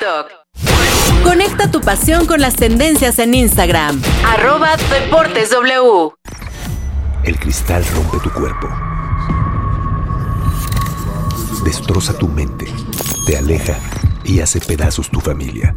TikTok. Conecta tu pasión con las tendencias en Instagram. @DeportesW. El cristal rompe tu cuerpo. Destroza tu mente. Te aleja y hace pedazos tu familia.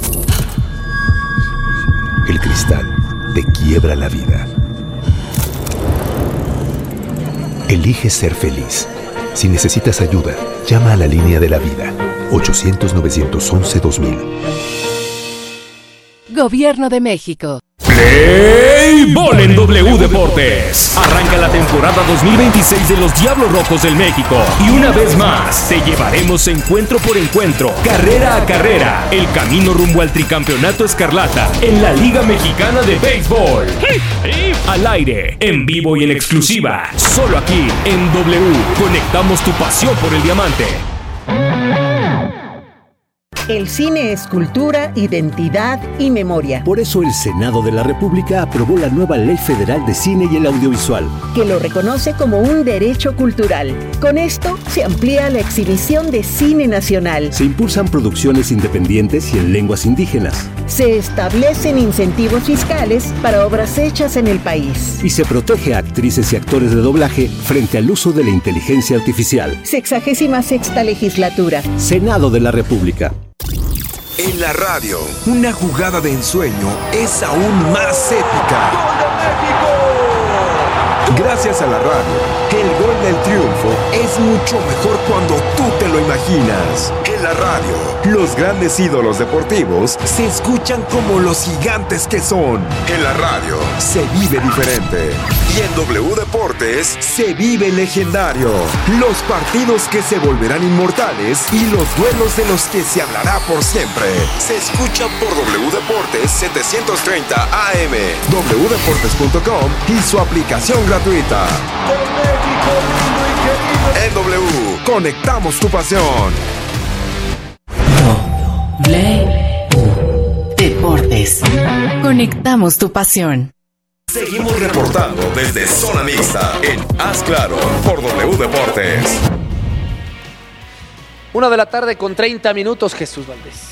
El cristal te quiebra la vida. Elige ser feliz. Si necesitas ayuda, llama a la línea de la vida. 800-911-2000. Gobierno de México. Play Ball en W Deportes. Arranca la temporada 2026 de los Diablos Rojos del México. Y una vez más, te llevaremos encuentro por encuentro, carrera a carrera, el camino rumbo al tricampeonato escarlata en la Liga Mexicana de Béisbol. Al aire, en vivo y en exclusiva, solo aquí en W. Conectamos tu pasión por el diamante. El cine es cultura, identidad y memoria. Por eso el Senado de la República aprobó la nueva Ley Federal de Cine y el Audiovisual, que lo reconoce como un derecho cultural. Con esto se amplía la exhibición de cine nacional. Se impulsan producciones independientes y en lenguas indígenas. Se establecen incentivos fiscales para obras hechas en el país. Y se protege a actrices y actores de doblaje frente al uso de la inteligencia artificial. 66ª legislatura. Senado de la República. En la radio, una jugada de ensueño es aún más épica. ¡Gol de México! Gracias a la radio, el gol del triunfo es mucho mejor cuando tú te lo imaginas. En la radio, los grandes ídolos deportivos se escuchan como los gigantes que son. En la radio, se vive diferente. Y en W Deportes, se vive legendario. Los partidos que se volverán inmortales y los duelos de los que se hablará por siempre. Se escucha por W Deportes 730 AM, wdeportes.com y su aplicación gratuita. En W, conectamos tu pasión. W Deportes. Conectamos tu pasión. Seguimos reportando desde Zona Mixta en Haz Claro por W Deportes. 1:30 p.m, Jesús Valdés.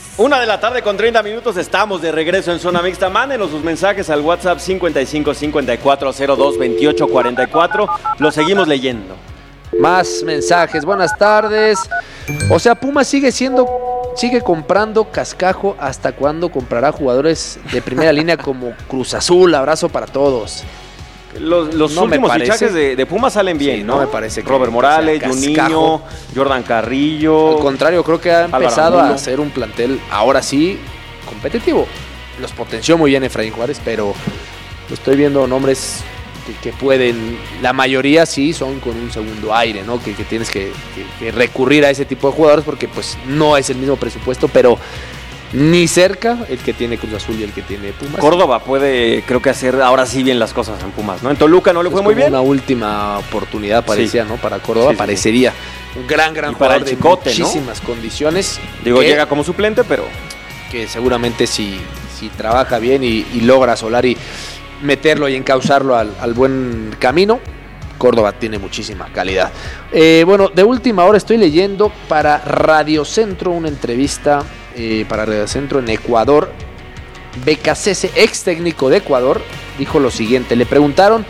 1:30 p.m, estamos de regreso en Zona Mixta. Mándenos sus mensajes al WhatsApp 55 54 02 28 44. Los seguimos leyendo. Más mensajes, buenas tardes. O sea, Pumas sigue comprando cascajo. ¿Hasta cuándo comprará jugadores de primera línea como Cruz Azul? Abrazo para todos. Los últimos fichajes de Pumas salen bien, sí, ¿no? Me parece que Robert Morales, Juninho, Jordan Carrillo. Al contrario, creo que ha empezado a hacer un plantel, ahora sí, competitivo. Los potenció muy bien Efraín Juárez, pero estoy viendo nombres que pueden, la mayoría sí son con un segundo aire, ¿no? Que tienes que recurrir a ese tipo de jugadores porque pues no es el mismo presupuesto, pero ni cerca el que tiene Cruz Azul y el que tiene Pumas. Córdoba puede, creo que hacer ahora sí bien las cosas en Pumas, ¿no? En Toluca no le fue muy bien. Una última oportunidad parecía, sí, ¿no? Para Córdoba parecería un gran y jugador para el Chicote, de muchísimas, ¿no?, condiciones. Digo, llega como suplente, pero que seguramente si trabaja bien y logra Solari meterlo y encauzarlo al buen camino, Córdoba tiene muchísima calidad. Bueno, de última hora estoy leyendo para Radio Centro una entrevista para Radio Centro en Ecuador. Becasese, ex técnico de Ecuador, dijo lo siguiente. Le preguntaron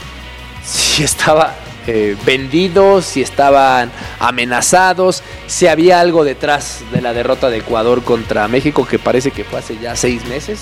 si estaba vendido, si estaban amenazados, si había algo detrás de la derrota de Ecuador contra México, que parece que fue hace ya 6 meses.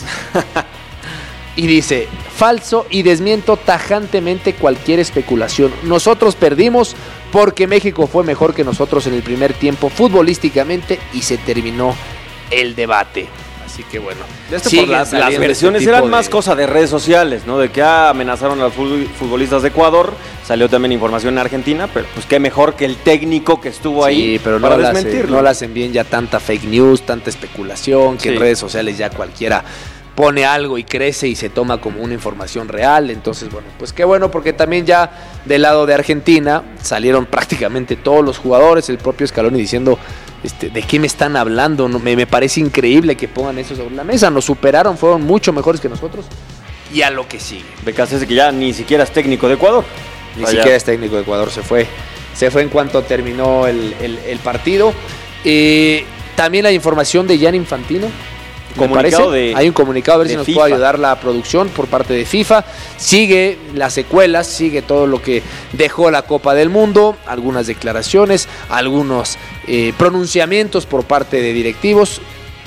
Y dice: falso, y desmiento tajantemente cualquier especulación. Nosotros perdimos porque México fue mejor que nosotros en el primer tiempo futbolísticamente y se terminó el debate. Así que bueno, las versiones eran más cosa de redes sociales, ¿no? De que amenazaron a los futbolistas de Ecuador. Salió también información en Argentina, pero pues qué mejor que el técnico que estuvo ahí pero para desmentirlo. No la hacen bien ya tanta fake news, tanta especulación, que en redes sociales ya cualquiera pone algo y crece y se toma como una información real. Entonces, bueno, pues qué bueno, porque también ya del lado de Argentina salieron prácticamente todos los jugadores, el propio Scaloni diciendo: ¿de qué me están hablando? No, me parece increíble que pongan eso sobre la mesa. Nos superaron, fueron mucho mejores que nosotros. Y a lo que sigue. Becasese, que ya ni siquiera es técnico de Ecuador. Ni siquiera es técnico de Ecuador, se fue en cuanto terminó el partido. También hay información de Gianni Infantino. Hay un comunicado, a ver si nos puede ayudar la producción por parte de FIFA. Sigue las secuelas, sigue todo lo que dejó la Copa del Mundo, algunas declaraciones, algunos pronunciamientos por parte de directivos.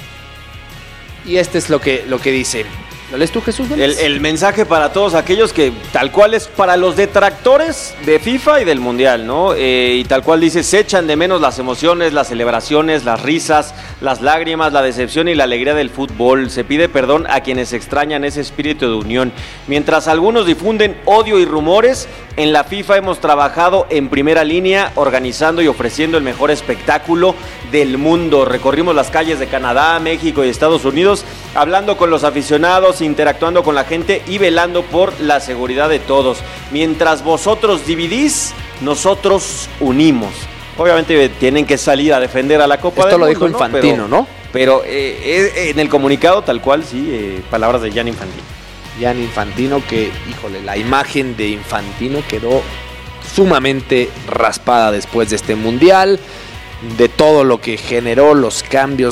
Y este es lo que dice. ¿Lo lees tú, Jesús? El mensaje para todos aquellos que tal cual es para los detractores de FIFA y del Mundial, ¿no? Y tal cual dice, se echan de menos las emociones, las celebraciones, las risas, las lágrimas, la decepción y la alegría del fútbol. Se pide perdón a quienes extrañan ese espíritu de unión. Mientras algunos difunden odio y rumores, en la FIFA hemos trabajado en primera línea, organizando y ofreciendo el mejor espectáculo del mundo. Recorrimos las calles de Canadá, México y Estados Unidos, hablando con los aficionados, interactuando con la gente y velando por la seguridad de todos. Mientras vosotros dividís, nosotros unimos. Obviamente tienen que salir a defender a la Copa del Mundo. Esto lo dijo Infantino, ¿no? Pero en el comunicado tal cual, sí, palabras de Gianni Infantino. Gianni Infantino, que, híjole, la imagen de Infantino quedó sumamente raspada después de este Mundial, de todo lo que generó, los cambios,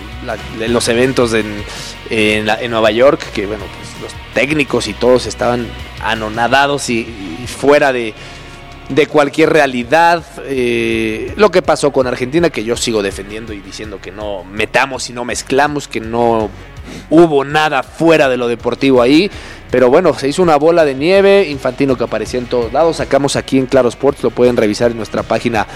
los eventos en Nueva York, que bueno, pues los técnicos y todos estaban anonadados y fuera de cualquier realidad. Lo que pasó con Argentina, que yo sigo defendiendo y diciendo que no metamos y no mezclamos, que no hubo nada fuera de lo deportivo ahí, pero bueno, se hizo una bola de nieve. Infantino que aparecía en todos lados, sacamos aquí en Claro Sports, lo pueden revisar en nuestra página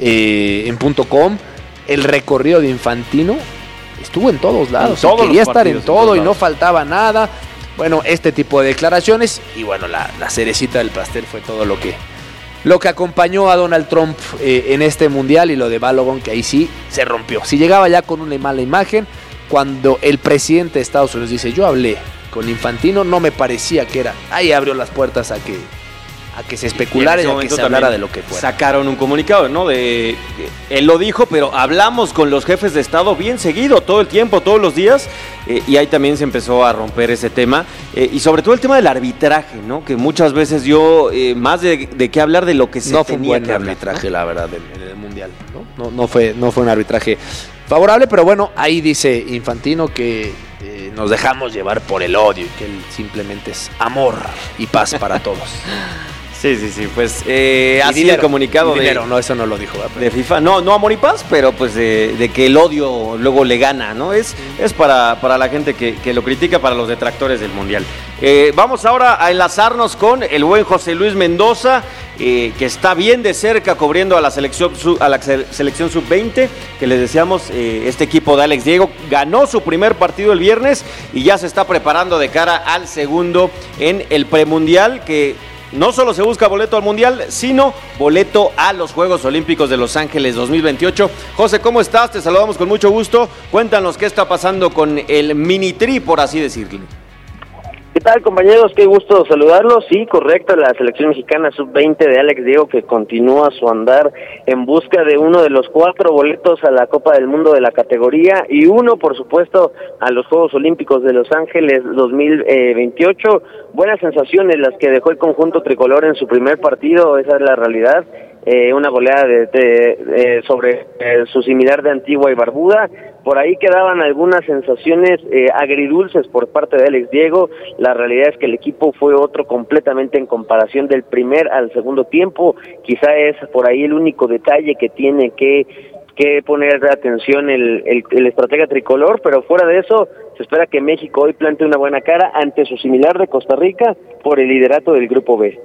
en .com, el recorrido de Infantino estuvo en todos lados, quería estar en todo y no faltaba nada. Bueno, este tipo de declaraciones y bueno, la cerecita del pastel fue todo lo que acompañó a Donald Trump en este Mundial, y lo de Balogun, que ahí sí se rompió. Si llegaba ya con una mala imagen, cuando el presidente de Estados Unidos dice, yo hablé con Infantino, no me parecía que era, ahí abrió las puertas a que se especulara y a que se hablara de lo que fuera. Sacaron un comunicado, ¿no? Él lo dijo, pero hablamos con los jefes de Estado bien seguido, todo el tiempo, todos los días, y ahí también se empezó a romper ese tema, y sobre todo el tema del arbitraje, ¿no? Que muchas veces más de qué hablar de lo que se tenía que hablar. No fue un buen arbitraje, ¿no? La verdad, en el Mundial, ¿no? No fue un arbitraje favorable, pero bueno, ahí dice Infantino que nos dejamos llevar por el odio y que él simplemente es amor y paz para todos. Sí, pues así el comunicado de dinero, no, eso no lo dijo, de FIFA, no amor y paz, pero pues de que el odio luego le gana, ¿no? Es para la gente que lo critica, para los detractores del Mundial. Vamos ahora a enlazarnos con el buen José Luis Mendoza, que está bien de cerca cubriendo a la selección sub-20, que les decíamos, este equipo de Alex Diego ganó su primer partido el viernes y ya se está preparando de cara al segundo en el premundial, que no solo se busca boleto al Mundial, sino boleto a los Juegos Olímpicos de Los Ángeles 2028. José, ¿cómo estás? Te saludamos con mucho gusto. Cuéntanos qué está pasando con el mini-tri, por así decirlo. ¿Qué tal, compañeros? Qué gusto saludarlos. Sí, correcto, la selección mexicana sub-20 de Alex Diego, que continúa su andar en busca de uno de los 4 boletos a la Copa del Mundo de la categoría y uno, por supuesto, a los Juegos Olímpicos de Los Ángeles 2028. Buenas sensaciones las que dejó el conjunto tricolor en su primer partido, esa es la realidad. Una goleada sobre su similar de Antigua y Barbuda. Por ahí quedaban algunas sensaciones agridulces por parte de Alex Diego. La realidad es que el equipo fue otro completamente en comparación del primer al segundo tiempo. Quizá es por ahí el único detalle que tiene que poner atención el estratega tricolor, pero fuera de eso, se espera que México hoy plante una buena cara ante su similar de Costa Rica por el liderato del Grupo B.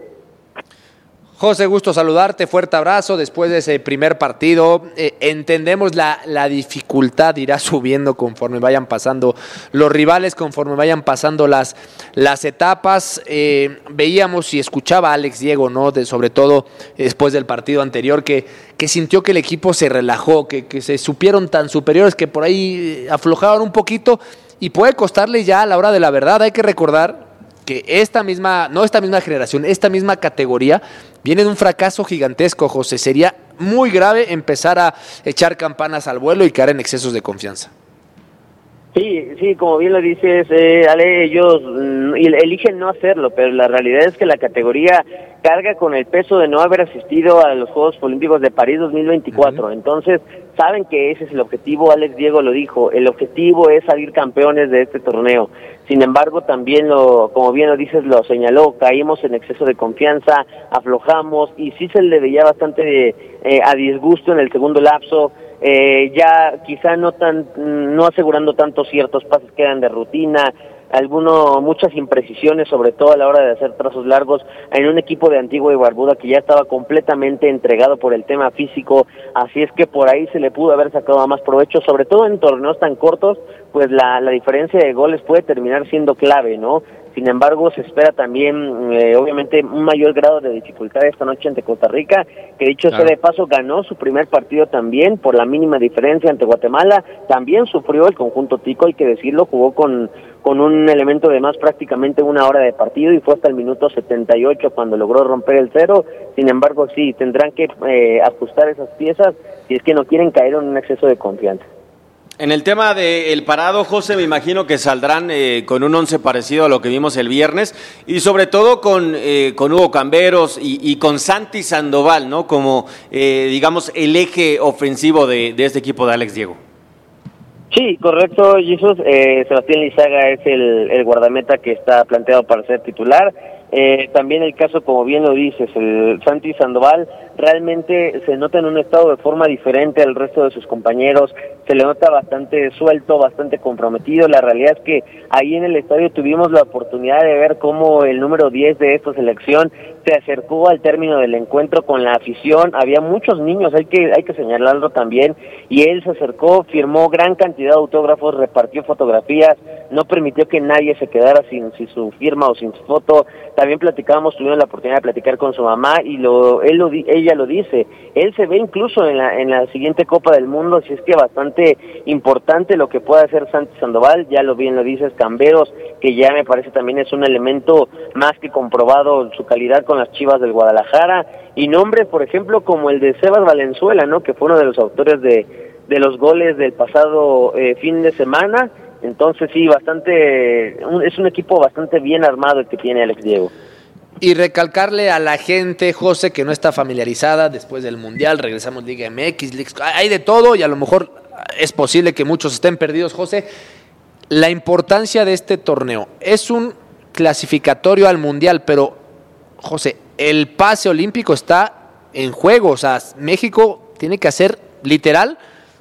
José, gusto saludarte, fuerte abrazo después de ese primer partido. Entendemos la dificultad irá subiendo conforme vayan pasando los rivales, conforme vayan pasando las etapas. Veíamos y escuchaba a Alex Diego, ¿no? Sobre todo después del partido anterior, que sintió que el equipo se relajó, que se supieron tan superiores que por ahí aflojaron un poquito y puede costarle ya a la hora de la verdad. Hay que recordar que esta misma generación, esta misma categoría, viene de un fracaso gigantesco, José. Sería muy grave empezar a echar campanas al vuelo y caer en excesos de confianza. Sí, como bien lo dices, Ale, ellos eligen no hacerlo, pero la realidad es que la categoría carga con el peso de no haber asistido a los Juegos Olímpicos de París 2024, entonces saben que ese es el objetivo. Alex Diego lo dijo, el objetivo es salir campeones de este torneo. Sin embargo, también como bien lo dices, lo señaló, caímos en exceso de confianza, aflojamos, y sí se le veía bastante a disgusto en el segundo lapso. Ya quizá no asegurando tanto ciertos pases que eran de rutina, muchas imprecisiones, sobre todo a la hora de hacer trazos largos, en un equipo de Antigua y Barbuda que ya estaba completamente entregado por el tema físico. Así es que por ahí se le pudo haber sacado más provecho, sobre todo en torneos tan cortos, pues la diferencia de goles puede terminar siendo clave, ¿no? Sin embargo, se espera también, obviamente, un mayor grado de dificultad esta noche ante Costa Rica, que dicho sea de paso, ganó su primer partido también por la mínima diferencia ante Guatemala. También sufrió el conjunto tico, hay que decirlo, jugó con un elemento de más prácticamente una hora de partido y fue hasta el minuto 78 cuando logró romper el cero. Sin embargo, sí, tendrán que ajustar esas piezas si es que no quieren caer en un exceso de confianza. En el tema del parado, José, me imagino que saldrán con un 11 parecido a lo que vimos el viernes y sobre todo con Hugo Camberos y con Santi Sandoval, ¿no? Como, digamos, el eje ofensivo de este equipo de Alex Diego. Sí, correcto, Jesús. Sebastián Lizaga es el guardameta que está planteado para ser titular. También el caso, como bien lo dices, el Santi Sandoval realmente se nota en un estado de forma diferente al resto de sus compañeros, se le nota bastante suelto, bastante comprometido. La realidad es que ahí en el estadio tuvimos la oportunidad de ver cómo el número 10 de esta selección se acercó al término del encuentro con la afición. Había muchos niños, hay que señalarlo también, y él se acercó, firmó gran cantidad de autógrafos, repartió fotografías, no permitió que nadie se quedara sin su firma o sin su foto. También tuvimos la oportunidad de platicar con su mamá y ella lo dice, él se ve incluso en la siguiente Copa del Mundo, así es que bastante importante lo que pueda hacer Santi Sandoval. Ya bien lo dices, Camberos, que ya me parece también es un elemento más que comprobado su calidad con las Chivas del Guadalajara, y nombres, por ejemplo, como el de Sebas Valenzuela, ¿no? Que fue uno de los autores de los goles del pasado fin de semana. Entonces sí, es un equipo bastante bien armado el que tiene Alex Diego. Y recalcarle a la gente, José, que no está familiarizada después del Mundial, regresamos Liga MX, hay de todo y a lo mejor es posible que muchos estén perdidos, José. La importancia de este torneo es un clasificatorio al Mundial, pero, José, el pase olímpico está en juego. O sea, México tiene que hacer, literal,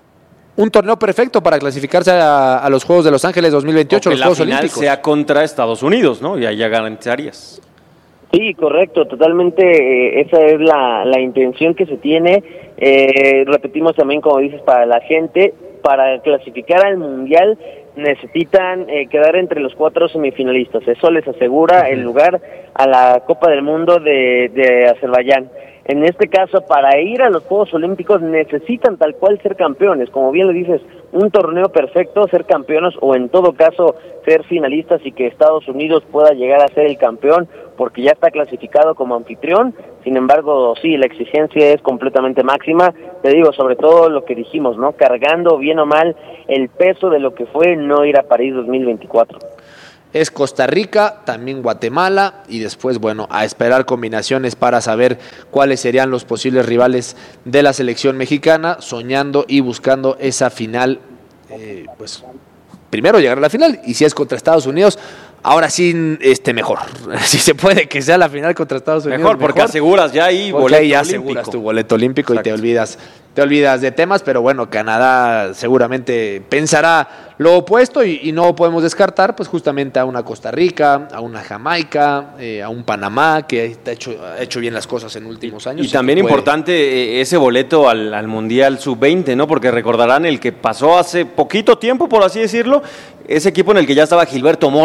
un torneo perfecto para clasificarse a los Juegos de Los Ángeles 2028, los Juegos Olímpicos. La final sea contra Estados Unidos, ¿no? Y ahí ya garantizarías. Sí, correcto, totalmente, esa es la intención que se tiene. Repetimos también, como dices, para la gente, para clasificar al Mundial necesitan quedar entre los 4 semifinalistas. Eso les asegura el lugar a la Copa del Mundo de Azerbaiyán. En este caso, para ir a los Juegos Olímpicos necesitan tal cual ser campeones, como bien lo dices, un torneo perfecto, ser campeones o en todo caso ser finalistas y que Estados Unidos pueda llegar a ser el campeón porque ya está clasificado como anfitrión. Sin embargo, sí, la exigencia es completamente máxima. Te digo, sobre todo lo que dijimos, ¿no? Cargando bien o mal el peso de lo que fue no ir a París 2024. Es Costa Rica, también Guatemala y después, bueno, a esperar combinaciones para saber cuáles serían los posibles rivales de la selección mexicana, soñando y buscando esa final, pues primero llegar a la final y si es contra Estados Unidos, ahora sí mejor, si se puede que sea la final contra Estados Unidos. Mejor, porque aseguras ya ahí boleto olímpico. Aseguras tu boleto olímpico. Exacto. Y te olvidas de temas, pero bueno, Canadá seguramente pensará lo opuesto y no podemos descartar pues justamente a una Costa Rica, a una Jamaica, a un Panamá que ha hecho bien las cosas en últimos años. Y también importante ese boleto al Mundial Sub-20, ¿no? Porque recordarán el que pasó hace poquito tiempo, por así decirlo, ese equipo en el que ya estaba Gilberto Mora,